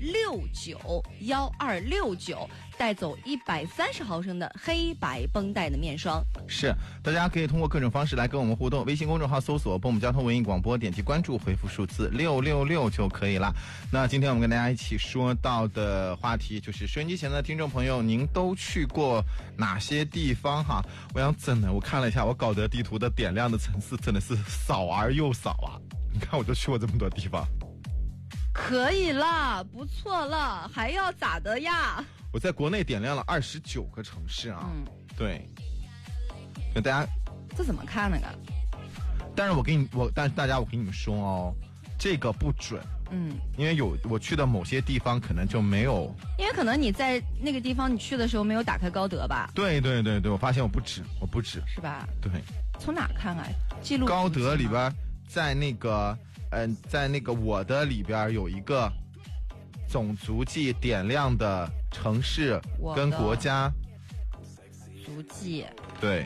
1269，带走130毫升的黑白绷带的面霜。 是，大家可以通过各种方式来跟我们互动，微信公众号搜索蹦蹦交通文艺广播，点击关注，回复数字666就可以了。那今天我们跟大家一起说到的话题就是收音机前的听众朋友，您都去过哪些地方哈？我想真的，我看了一下我高德地图的点亮的层次，真的是少而又少啊！你看我就去过这么多地方。 可以啦，不错了，还要咋的呀？ 我在国内点亮了29个城市啊。对。跟大家， 这怎么看那个？ 但是但是大家我跟你们说哦，这个不准。因为我去的某些地方可能就没有， 因为可能你在那个地方你去的时候没有打开高德吧？ 对，我发现我不止， 是吧？ 对。 从哪看啊？记录高德里边，在那个我的里边有一个总足迹点亮的城市跟国家足迹。 对。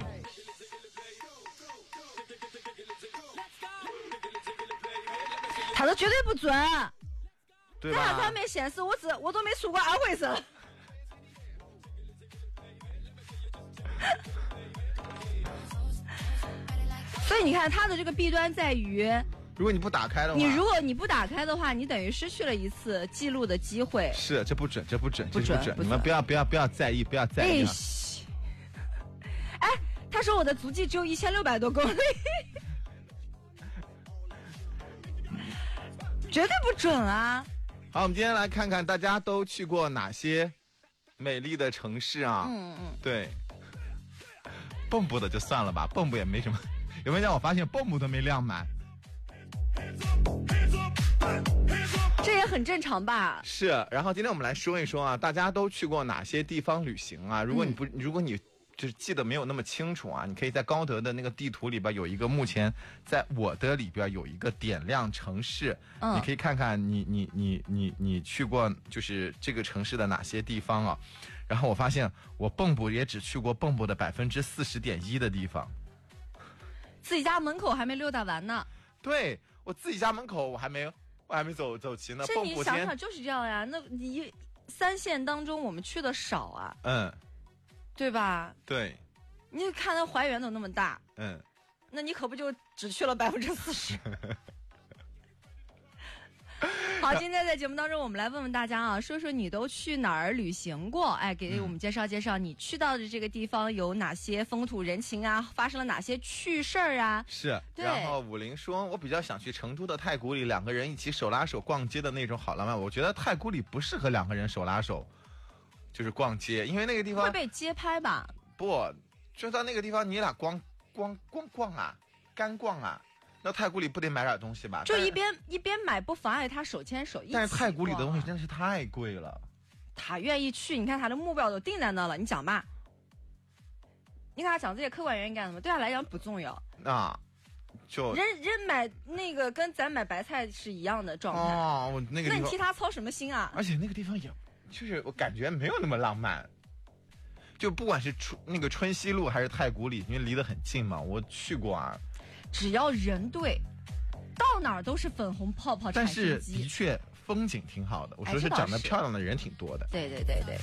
他都绝对不准， 对吧？ 它上面显示我都没出过2回省。所以你看，它的这个弊端在于， 如果你不打开的话， 如果你不打开的话，你等于失去了一次记录的机会。 是，这不准，你们不要在意，不要在意。 哎，他说我的足迹只有1600多公里。绝对不准啊！ 好，我们今天来看看大家都去过哪些美丽的城市啊？对，蚌埠的就算了吧，蚌埠也没什么。有没有让我发现蚌埠都没亮满？ 这也很正常吧？ 是。然后今天我们来说一说啊，大家都去过哪些地方旅行啊？如果你就是记得没有那么清楚啊，你可以在高德的那个地图里边有一个，目前在我的里边有一个点亮城市，你可以看看你去过就是这个城市的哪些地方啊。然后我发现我蚌埠也只去过蚌埠的40.1%的地方， 自己家门口还没溜达完呢。 对，我自己家门口我还没走齐呢。 这你想想就是这样呀，那你3线当中我们去的少啊。对吧？对，你看它还原都那么大，那你可不就只去了40%？好，今天在节目当中，我们来问问大家啊，说说你都去哪儿旅行过？哎，给我们介绍介绍你去到的这个地方有哪些风土人情啊，发生了哪些趣事儿啊？ 是。然后50说，我比较想去成都的太古里，2个人一起手拉手逛街的那种好浪漫。我觉得太古里不适合2个人手拉手。就是逛街，因为那个地方会被街拍吧？ 不，就到那个地方，你俩光逛啊，干逛啊，那太古里不得买点东西吧？ 就一边买，不妨碍他手牵手一起逛。 但是太古里的东西真是太贵了。 他愿意去，你看他的目标都定在那了，你讲吧。你看他讲这些客观原因干什么？对他来讲不重要。 就人买那个跟咱买白菜是一样的状态。 我那个地方， 那你替他操什么心啊？ 而且那个地方也。就是我感觉没有那么浪漫，就不管是那个春熙路还是太古里，因为离得很近嘛，我去过啊。 只要人对，到哪儿都是粉红泡泡。 但是的确风景挺好的，我说是长得漂亮的人挺多的。 对。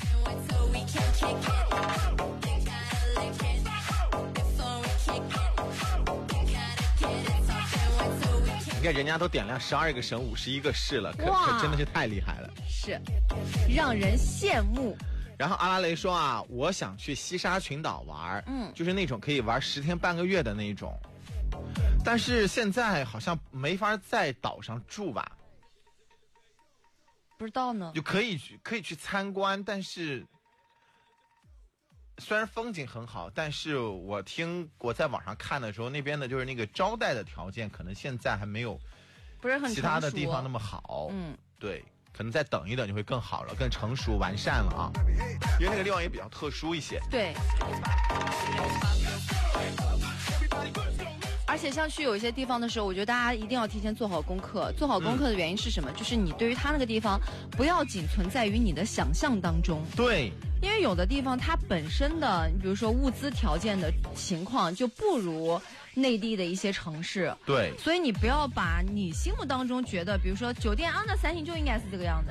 你看人家都点亮12个省51个市了，可真的是太厉害了， 是让人羡慕。 然后阿拉蕾说啊，我想去西沙群岛玩，就是那种可以玩10天半个月的那种，但是现在好像没法在岛上住吧？ 不知道呢。 就可以去参观，但是虽然风景很好，但是我在网上看的时候，那边的就是那个招待的条件，可能现在还没有不是很其他的地方那么好。对，可能再等一等就会更好了，更成熟完善了啊。因为那个地方也比较特殊一些。 对。而且像去有一些地方的时候，我觉得大家一定要提前做好功课。做好功课的原因是什么？就是你对于他那个地方不要仅存在于你的想象当中。 对。 因为有的地方它本身的，比如说物资条件的情况就不如内地的一些城市。 对。 所以你不要把你心目当中觉得，比如说酒店啊，那3星就应该是这个样子。